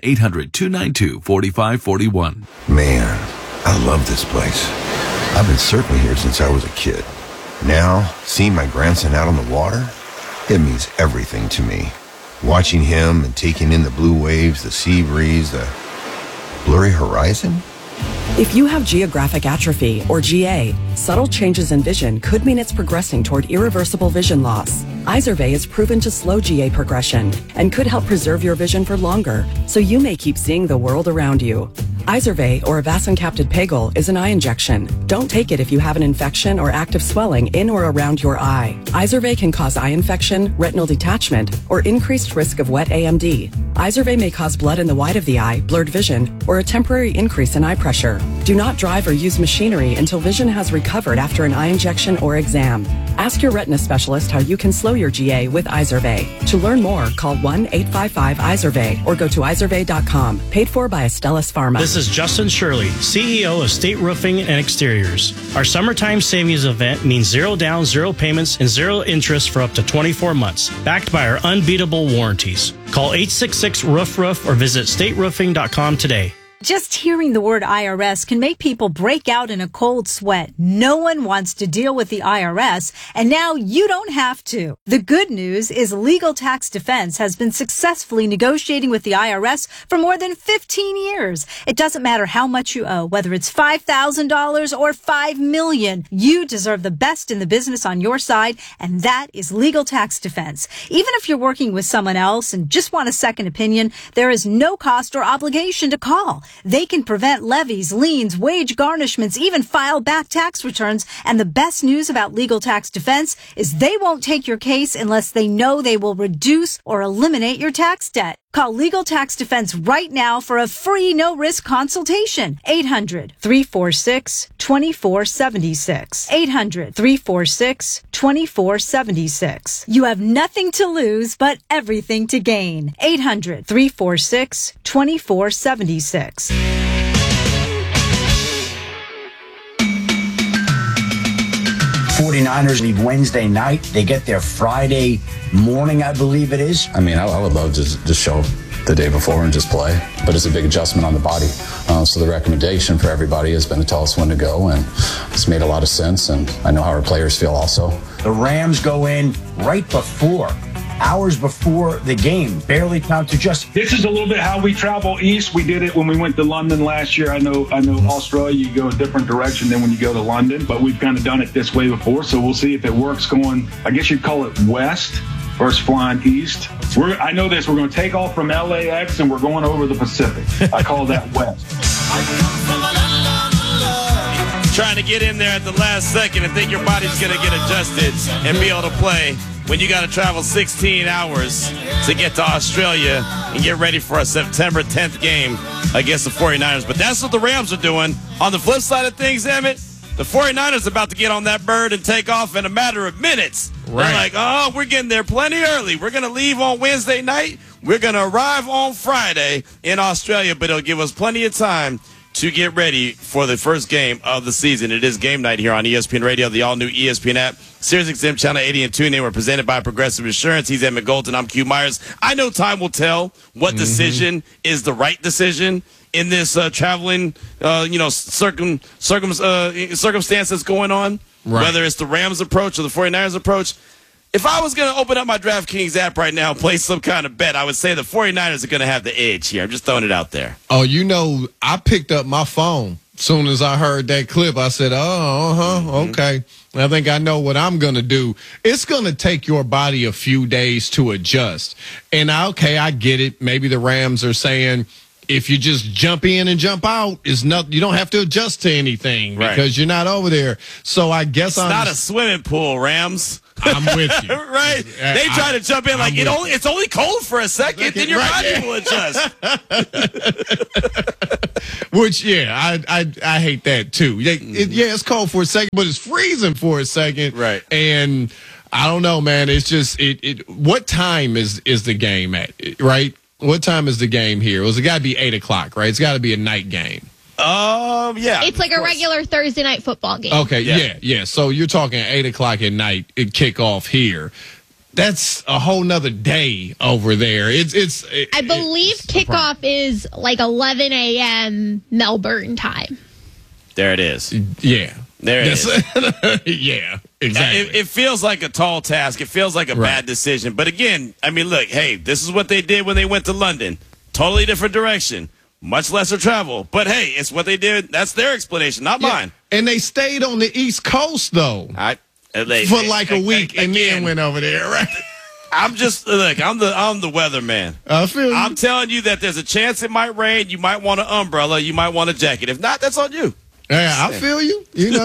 800-292-4541. Man, I love this place. I've been surfing here since I was a kid. Now, seeing my grandson out on the water, it means everything to me. Watching him and taking in the blue waves, the sea breeze, the blurry horizon. If you have geographic atrophy, or GA, subtle changes in vision could mean it's progressing toward irreversible vision loss. Izervay is proven to slow GA progression and could help preserve your vision for longer, so you may keep seeing the world around you. Izervay, or avacincaptad pegol, is an eye injection. Don't take it if you have an infection or active swelling in or around your eye. Izervay can cause eye infection, retinal detachment, or increased risk of wet AMD. Izervay may cause blood in the white of the eye, blurred vision, or a temporary increase in eye pressure. Do not drive or use machinery until vision has recovered after an eye injection or exam. Ask your retina specialist how you can slow your GA with Izervay. To learn more, call 1-855-IZERVAY or go to izervay.com. Paid for by Astellas Pharma. This is Justin Shirley, CEO of State Roofing and Exteriors. Our summertime savings event means 0 down, 0 payments, and 0 interest for up to 24 months, backed by our unbeatable warranties. Call 866-ROOF-ROOF or visit stateroofing.com today. Just hearing the word IRS can make people break out in a cold sweat. No one wants to deal with the IRS, and now you don't have to. The good news is Legal Tax Defense has been successfully negotiating with the IRS for more than 15 years. It doesn't matter how much you owe, whether it's $5,000 or $5 million. You deserve the best in the business on your side, and that is Legal Tax Defense. Even if you're working with someone else and just want a second opinion, there is no cost or obligation to call. They can prevent levies, liens, wage garnishments, even file back tax returns. And the best news about Legal Tax Defense is they won't take your case unless they know they will reduce or eliminate your tax debt. Call Legal Tax Defense right now for a free no-risk consultation. 800-346-2476. 800-346-2476. You have nothing to lose but everything to gain. 800-346-2476. 49ers leave Wednesday night. They get there Friday morning, I believe it is. I mean, I would love to just show up the day before and just play, but it's a big adjustment on the body. So the recommendation for everybody has been to tell us when to go, and it's made a lot of sense, and I know how our players feel also. The Rams go in right before, hours before the game, barely time to just. This is a little bit how we travel east. We did it when we went to London last year. I know Australia, you go a different direction than when you go to London, but we've kind of done it this way before, so we'll see if it works going, I guess you'd call it west versus flying east. I know this, we're going to take off from LAX and we're going over the Pacific. I call that west. Trying to get in there at the last second and think your body's going to get adjusted and be able to play when you got to travel 16 hours to get to Australia and get ready for a September 10th game against the 49ers. But that's what the Rams are doing. On the flip side of things, Emmett, the 49ers are about to get on that bird and take off in a matter of minutes. Right. They're like, oh, we're getting there plenty early. We're going to leave on Wednesday night. We're going to arrive on Friday in Australia, but it'll give us plenty of time to get ready for the first game of the season. It is game night here on ESPN Radio, the all-new ESPN app, SiriusXM Channel 80 and TuneIn. We're presented by Progressive Insurance. He's Emmett Golden. I'm Q Myers. I know time will tell what decision is the right decision in this traveling, circumstance that's going on, whether it's the Rams approach or the 49ers approach. If I was going to open up my DraftKings app right now and play some kind of bet, I would say the 49ers are going to have the edge here. I'm just throwing it out there. Oh, I picked up my phone as soon as I heard that clip. I said, okay. I think I know what I'm going to do. It's going to take your body a few days to adjust. And, I get it. Maybe the Rams are saying, if you just jump in and jump out, you don't have to adjust to anything because you're not over there. So I guess it's not a swimming pool, Rams. I'm with you. Right? They try to jump in like it's only cold for a second, then your body will adjust. Which, I hate that too. It's cold for a second, but it's freezing for a second. Right. And I don't know, man. It's just what time is the game at? Right? What time is the game here? It's got to be 8:00, right? It's got to be a night game. Yeah. It's like a regular Thursday night football game. Okay, yeah. So you're talking 8:00 at night, kickoff here. That's a whole nother day over there. I believe kickoff is like 11 a.m. Melbourne time. There it is. Yeah. There it is. Yeah, exactly. It feels like a tall task. It feels like a bad decision. But again, I mean, look, hey, this is what they did when they went to London. Totally different direction. Much lesser travel. But, hey, it's what they did. That's their explanation, not mine. And they stayed on the East Coast, though, for like a week and then went over there, right? I'm the weatherman. I feel you. I'm telling you that there's a chance it might rain. You might want an umbrella. You might want a jacket. If not, that's on you. Yeah, I feel you.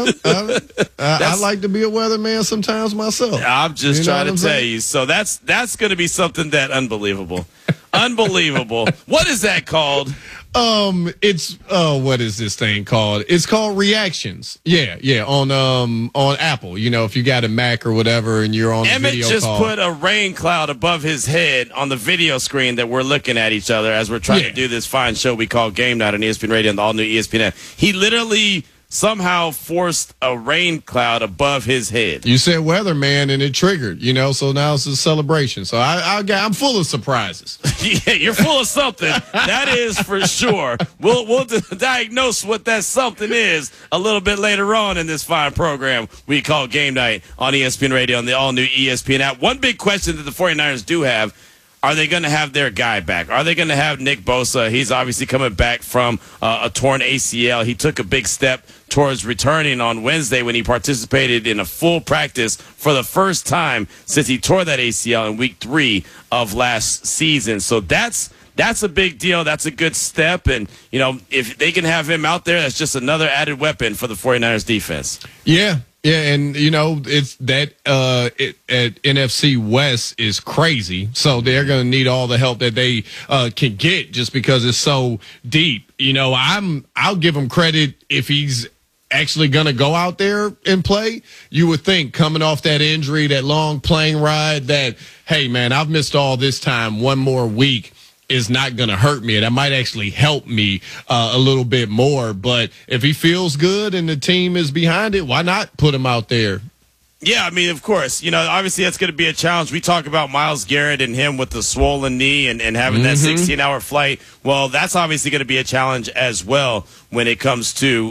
I like to be a weatherman sometimes myself. I'm just trying to tell you. So that's going to be something that unbelievable. Unbelievable. What is that called? It's what is this thing called? It's called Reactions. Yeah, on Apple. If you got a Mac or whatever and you're on Emmett the video just call. put a rain cloud above his head on the video screen that we're looking at each other as we're trying to do this fine show we call Game Night on ESPN Radio and the all-new ESPN app. He literally somehow forced a rain cloud above his head. You said weatherman and it triggered, so now it's a celebration. So I'm full of surprises. Yeah, you're full of something. That is for sure. We'll diagnose what that something is a little bit later on in this fine program we call Game Night on ESPN Radio and the all-new ESPN app. One big question that the 49ers do have, are they going to have their guy back? Are they going to have Nick Bosa? He's obviously coming back from a torn ACL. He took a big step towards returning on Wednesday when he participated in a full practice for the first time since he tore that ACL in week 3 of last season. So that's a big deal. That's a good step. And, if they can have him out there, that's just another added weapon for the 49ers defense. Yeah. Yeah, and it's that at NFC West is crazy. So they're going to need all the help that they can get just because it's so deep. I'll give him credit if he's actually going to go out there and play. You would think coming off that injury, that long plane ride, that, hey, man, I've missed all this time. One more week is not going to hurt me. That might actually help me a little bit more. But if he feels good and the team is behind it, why not put him out there? Yeah, I mean, of course. Obviously that's going to be a challenge. We talk about Myles Garrett and him with the swollen knee and having that 16-hour flight. Well, that's obviously going to be a challenge as well when it comes to,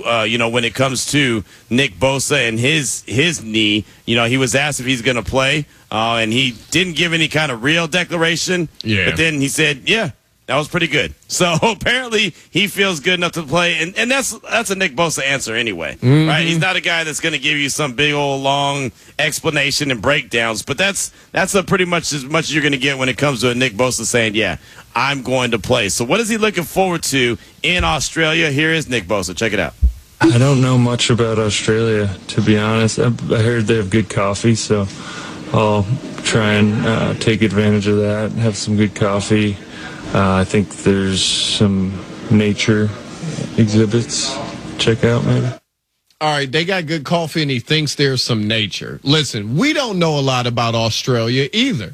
Nick Bosa and his knee. He was asked if he's going to play, and he didn't give any kind of real declaration. Yeah. But then he said, yeah. That was pretty good. So apparently he feels good enough to play, and that's a Nick Bosa answer anyway, right? He's not a guy that's going to give you some big old long explanation and breakdowns, but that's a pretty much as much as you're going to get when it comes to a Nick Bosa saying, "Yeah, I'm going to play." So what is he looking forward to in Australia? Here is Nick Bosa. Check it out. I don't know much about Australia, to be honest. I heard they have good coffee, so I'll try and take advantage of that and have some good coffee. I think there's some nature exhibits. Check out, maybe. All right, they got good coffee, and he thinks there's some nature. Listen, we don't know a lot about Australia either.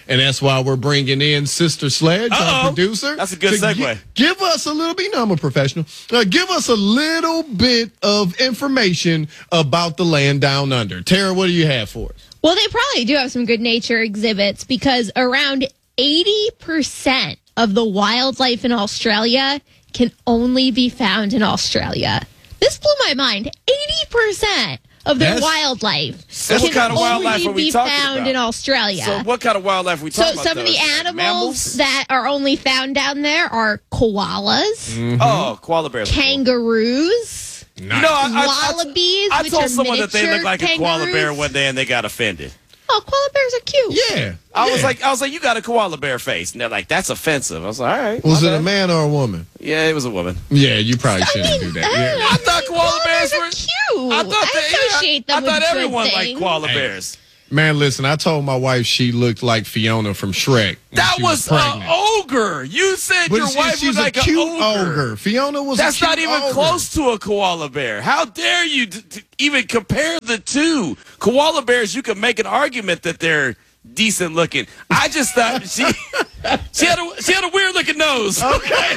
And that's why we're bringing in Sister Sledge, our producer. That's a good segue. Give us a little bit, I'm a professional. Give us a little bit of information about the land down under. Tara, what do you have for us? Well, they probably do have some good nature exhibits because around 80% of the wildlife in Australia can only be found in Australia. This blew my mind. 80% of their wildlife can only be found in Australia. So what kind of wildlife are we talking about? So some of the animals that are only found down there are koalas. Mm-hmm. Oh, koala bears. Kangaroos. Nice. You know, wallabies. I told someone that miniature they looked like a koala kangaroos. bear one day and they got offended. Oh, koala bears are cute. Yeah. I was like, you got a koala bear face. And they're like, that's offensive. I was like, all right. Was it a man or a woman? Yeah, it was a woman. Yeah, you probably shouldn't do that. Yeah. I thought koala bears were cute. I associate them with thought everyone good liked things. koala bears. Man, listen, I told my wife she looked like Fiona from Shrek. That was an ogre. You said your wife was like a an ogre. Fiona was That's a cute not even ogre. close to a koala bear. How dare you even compare the two? Koala bears, you can make an argument that they're decent looking. I just thought she had a weird looking nose. Okay.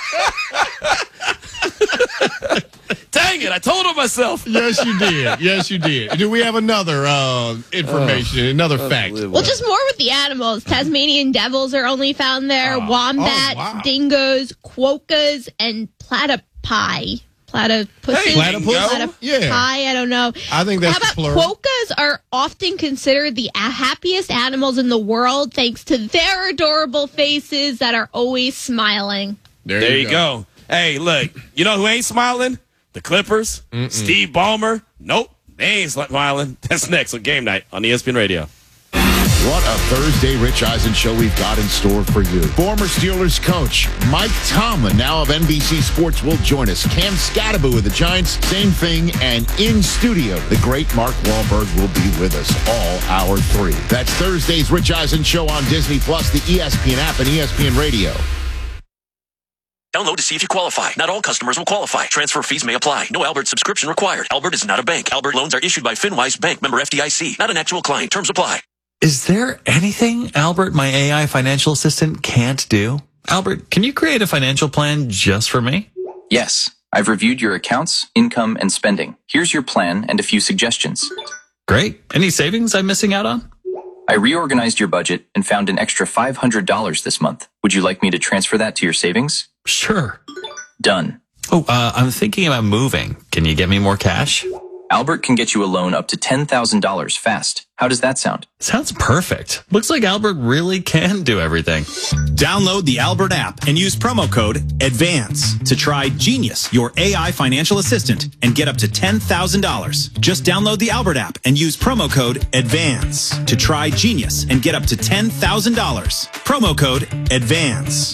Dang it, I told her myself. Yes, you did. Yes, you did. Do we have another information, another fact? Well, just more with the animals. Tasmanian devils are only found there. Wombats, dingoes, quokkas, and platypi. Platypuses? Platypus? Yeah. I don't know. I think that's How about plural. quokkas are often considered the happiest animals in the world thanks to their adorable faces that are always smiling. There you go. Hey, look, you know who ain't smiling? The Clippers. Steve Ballmer. Nope, they ain't smiling. That's next on Game Night on ESPN Radio. What a Thursday Rich Eisen show we've got in store for you. Former Steelers coach Mike Tomlin, now of NBC Sports, will join us. Cam Scatterbo of the Giants, same thing. And in studio, the great Mark Wahlberg will be with us all hour 3. That's Thursday's Rich Eisen show on Disney+, the ESPN app, and ESPN Radio. Download to see if you qualify. Not all customers will qualify. Transfer fees may apply. No Albert subscription required. Albert is not a bank. Albert loans are issued by FinWise Bank, member FDIC. Not an actual client. Terms apply. Is there anything Albert, my AI financial assistant, can't do? Albert, can you create a financial plan just for me? Yes. I've reviewed your accounts, income, and spending. Here's your plan and a few suggestions. Great. Any savings I'm missing out on? I reorganized your budget and found an extra $500 this month. Would you like me to transfer that to your savings? Sure. Done. Oh, I'm thinking about moving. Can you get me more cash? Albert can get you a loan up to $10,000 fast. How does that sound? Sounds perfect. Looks like Albert really can do everything. Download the Albert app and use promo code ADVANCE to try Genius, your AI financial assistant, and get up to $10,000. Just download the Albert app and use promo code ADVANCE to try Genius and get up to $10,000. Promo code ADVANCE.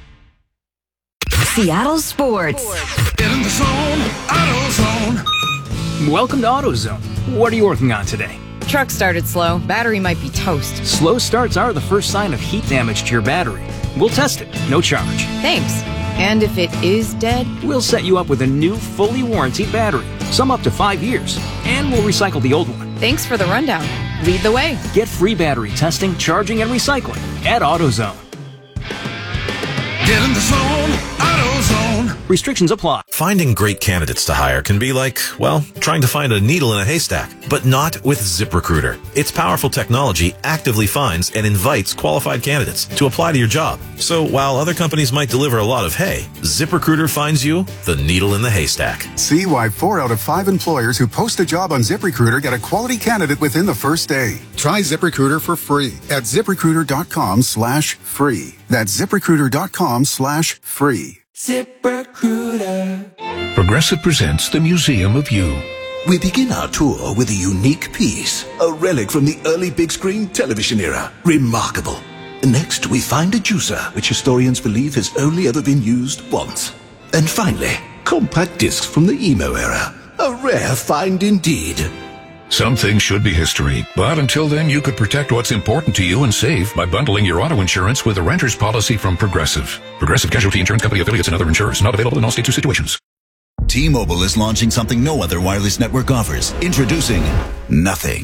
Seattle Sports. Get in the zone, AutoZone. Welcome to AutoZone. What are you working on today? Truck started slow. Battery might be toast. Slow starts are the first sign of heat damage to your battery. We'll test it, no charge. Thanks. And if it is dead? We'll set you up with a new, fully warranted battery, some up to 5 years, and we'll recycle the old one. Thanks for the rundown. Lead the way. Get free battery testing, charging, and recycling at AutoZone. Get in the zone, AutoZone. Restrictions apply. Finding great candidates to hire can be like, well, trying to find a needle in a haystack, but not with ZipRecruiter. Its powerful technology actively finds and invites qualified candidates to apply to your job. So while other companies might deliver a lot of hay, ZipRecruiter finds you the needle in the haystack. See why 4 out of 5 employers who post a job on ZipRecruiter get a quality candidate within the first day. Try ZipRecruiter for free at ZipRecruiter.com/free. That's ZipRecruiter.com/free. ZipRecruiter. Progressive presents the Museum of You. We begin our tour with a unique piece, a relic from the early big screen television era. Remarkable. Next, we find a juicer, which historians believe has only ever been used once. And finally, compact discs from the emo era. A rare find indeed. Some things should be history, but until then, you could protect what's important to you and save by bundling your auto insurance with a renter's policy from Progressive. Progressive Casualty Insurance Company affiliates and other insurers. Not available in all states or situations. T-Mobile is launching something no other wireless network offers. Introducing Nothing.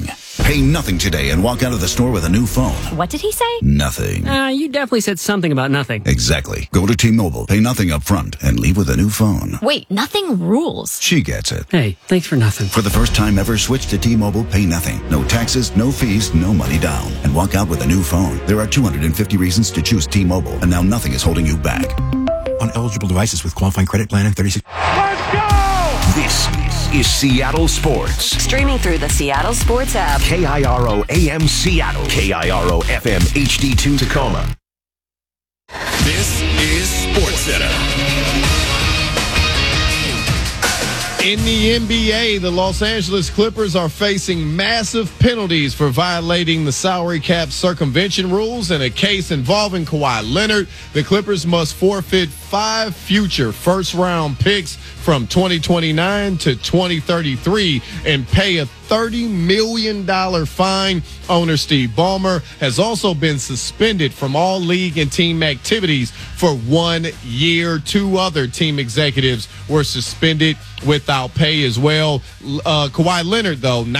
Pay nothing today and walk out of the store with a new phone. What did he say? Nothing. You definitely said something about nothing. Exactly. Go to T-Mobile, pay nothing up front, and leave with a new phone. Wait, nothing rules. She gets it. Hey, thanks for nothing. For the first time ever, switch to T-Mobile, pay nothing. No taxes, no fees, no money down. And walk out with a new phone. There are 250 reasons to choose T-Mobile, and now nothing is holding you back. On eligible devices with qualifying credit plan and 36. Let's go! This is Seattle Sports. Streaming through the Seattle Sports app. KIRO AM Seattle. KIRO FM HD2 Tacoma. This is SportsCenter. In the NBA, the Los Angeles Clippers are facing massive penalties for violating the salary cap circumvention rules. In a case involving Kawhi Leonard, the Clippers must forfeit 5 future first-round picks from 2029 to 2033 and pay a $30 million fine. Owner Steve Ballmer has also been suspended from all league and team activities for 1 year. 2 other team executives were suspended without pay as well. Kawhi Leonard, though,